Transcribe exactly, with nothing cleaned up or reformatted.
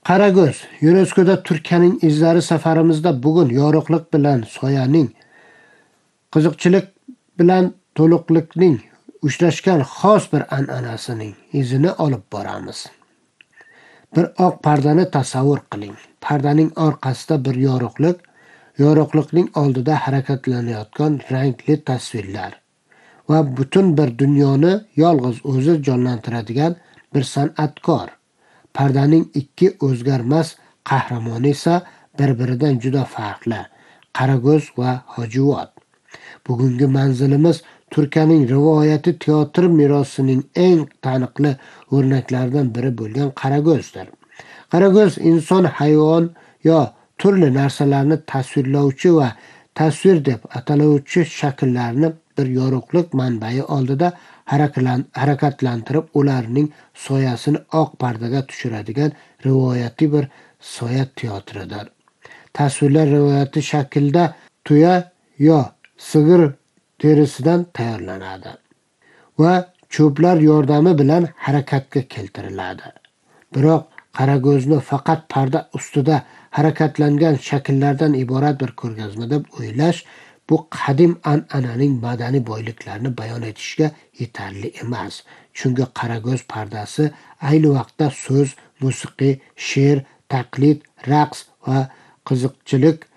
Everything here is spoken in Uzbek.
Qaragöz. YuNESKOda Turkiyaning izlari safarimizda bugun yorug'lik bilan soyaning, qiziqchilik bilan to'liqlikning uchrashgan xos bir an'anasining izini olib boramiz. Bir oq pardani tasavvur qiling. Pardaning orqasida bir yorug'lik, yorug'likning oldida harakatlanayotgan rangli tasvirlar va butun bir dunyoni yolg'iz o'zi jonlantiradigan bir san'atkor. Pardaning ikki o'zgarmas qahramoni esa bir-biridan juda farqli: Qaragöz va Hojivot. Bugungi manzilimiz Turkiyaning rivoyati teatr merosining eng taniqli o'rnaklaridan biri bo'lgan Qaragözdir. Qaragöz inson, hayvon yo turli narsalarni tasvirlovchi va tasvir deb ataluvchi shakllarni bir yorug'lik manbai oldida harakatlantirib, ularning soyasini oq pardaga tushiradigan rivoyati bir soya teatridir. Tasvirlar rivoyati shaklda tuya yo sigir terisidan tayyorlanadi va cho'plar yordami bilan harakatga keltiriladi. Biroq Qaragözni faqat parda ustida harakatlangan shakllardan iborat bir ko'rgazma deb o'ylash bu qadim an'ananing madaniy boyliklarini bayon etishga yetarli emas. Chunki Qaragöz pardasi ayni vaqtda so'z, musiqa, she'r, taqlid, raqs va qiziqchilik